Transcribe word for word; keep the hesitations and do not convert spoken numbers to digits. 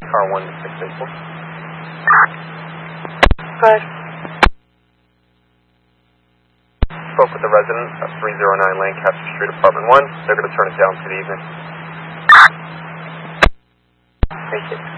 car one six eight four. Good. Spoke with the resident of three oh nine Lancaster Street, apartment one. They're going to turn it down for the evening. Thank you.